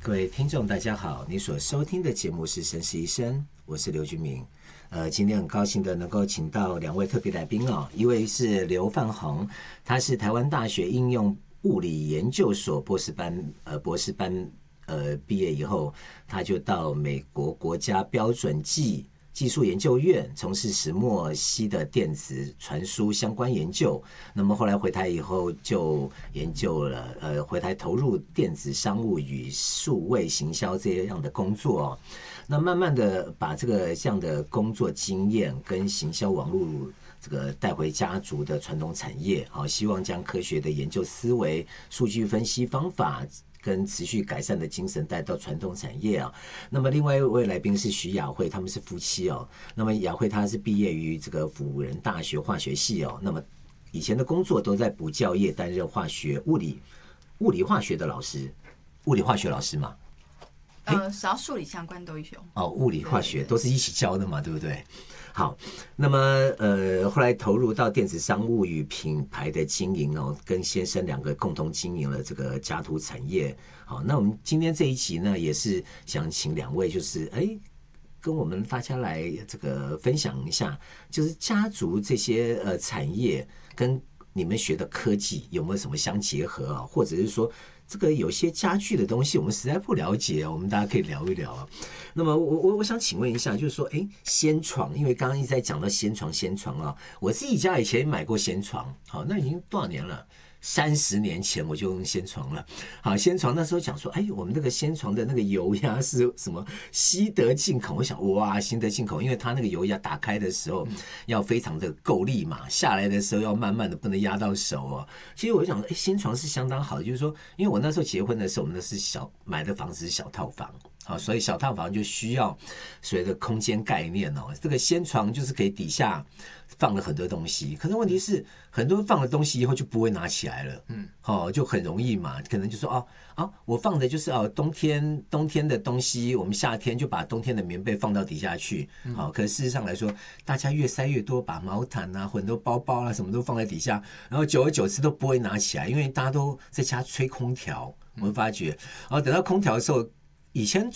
各位听众大家好，你所收听的节目是绅士医生，我是刘俊明。今天很高兴的能够请到两位特别来宾哦，一位是刘范宏，他是台湾大学应用物理研究所博士班毕业以后，他就到美国国家标准技术研究院从事石墨烯的电子传输相关研究。那么后来回台以后就研究了，回台投入电子商务与数位行销这样的工作哦。那慢慢的把这样的工作经验跟行销网络这个带回家族的传统产业，好，希望将科学的研究思维、数据分析方法跟持续改善的精神带到传统产业啊。那么另外一位来宾是徐雅慧，他们是夫妻哦。那么雅慧她是毕业于这个辅仁大学化学系哦。那么以前的工作都在补教业担任物理化学的老师，物理化学老师嘛。 只要数理相关都有哦，物理化学都是一起教的嘛，对不对？好，那么后来投入到电子商务与品牌的经营哦，跟先生两个共同经营了这个家族产业。好，那我们今天这一集呢，也是想请两位就是跟我们大家来这个分享一下，就是家族这些产业跟你们学的科技有没有什么相结合啊？或者是说这个有些家具的东西我们实在不了解啊，我们大家可以聊一聊啊。那么我想请问一下，就是说，掀床，因为刚刚一直在讲到掀床啊，我自己家以前买过掀床，好，那已经多少年了？30年前我就用掀床了。好，掀床那时候讲说，我们那个掀床的那个油压是什么西德进口？我想，哇，西德进口，因为它那个油压打开的时候要非常的够力嘛，下来的时候要慢慢的，不能压到手哦。其实我就想，掀床是相当好的，就是说，因为我那时候结婚的时候，我们那是买的房子是小套房。好，所以小套房就需要所谓的空间概念哦。这个掀床就是可以底下放了很多东西，可是问题是很多放了东西以后就不会拿起来了，就很容易嘛，可能就说我放的就是冬天的东西，我们夏天就把冬天的棉被放到底下去，好，可是事实上来说，大家越塞越多，把毛毯啊、很多包包啊什么都放在底下，然后久而久之都不会拿起来，因为大家都在家吹空调，我们发觉，然后等到空调的时候。以前